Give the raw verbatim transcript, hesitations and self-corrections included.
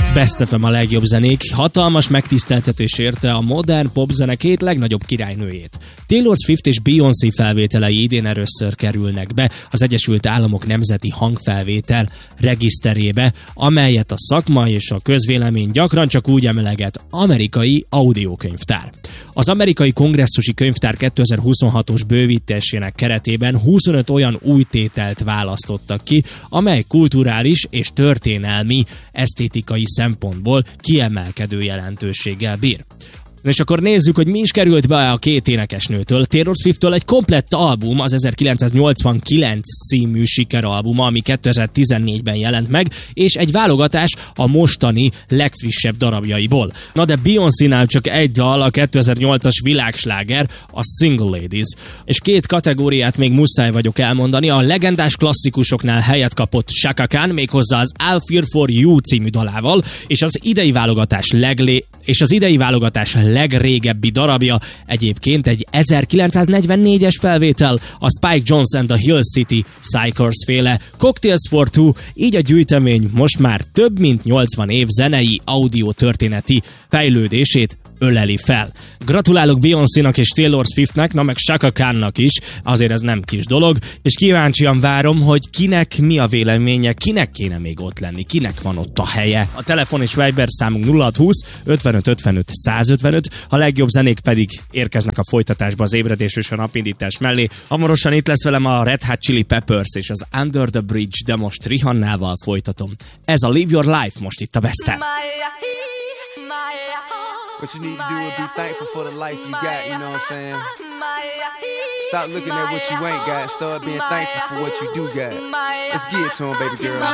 Best ef em a legjobb zenék, hatalmas megtiszteltetés érte a modern popzene két legnagyobb királynőjét. Taylor Swift és Beyoncé felvételei idén először kerülnek be az Egyesült Államok Nemzeti Hangfelvétel regiszterébe, amelyet a szakma és a közvélemény gyakran csak úgy emleget: amerikai audiokönyvtár. Az amerikai kongresszusi könyvtár kétezer-huszonhatos bővítésének keretében huszonöt olyan új tételt választottak ki, amely kulturális és történelmi, esztétikai szempontból kiemelkedő jelentőséggel bír. És akkor nézzük, hogy mi is került be a két énekesnőtől. Taylor Swifttől egy komplett album, az ezerkilencszáznyolcvankilenc című sikeralbuma, ami kétezer-tizennégyben jelent meg, és egy válogatás a mostani legfrissebb darabjaiból. Na de Beyoncénál csak egy dal, a kétezer-nyolcas világsláger, a Single Ladies. És két kategóriát még muszáj vagyok elmondani. A legendás klasszikusoknál helyet kapott Chaka Khan, méghozzá az I'll Fear For You című dalával, és az idei válogatás leglé... és az idei válogatás legrégebbi darabja egyébként egy ezerkilencszáznegyvennégyes felvétel, a Spike Jonze and the Hill City Psychers féle Cocktailsportú, így a gyűjtemény most már több mint nyolcvan év zenei, audio történeti fejlődését öleli fel. Gratulálok Beyoncénak és Taylor Swiftnek, na meg Chaka Khannak is, azért ez nem kis dolog, és kíváncsian várom, hogy kinek mi a véleménye, kinek kéne még ott lenni, kinek van ott a helye. A telefon és Viber számunk nulla hatszázhúsz ötvenöt ötvenöt százötvenöt, a legjobb zenék pedig érkeznek a folytatásba az ébredés és a napindítás mellé. Hamarosan itt lesz velem a Red Hot Chili Peppers és az Under the Bridge, de most Rihannával folytatom. Ez a Live Your Life most itt a Best-en. What you need to do is be thankful for the life you got, you know what I'm saying? Stop looking at what you ain't got, start being thankful for what you do got. Let's get it to him, baby girl.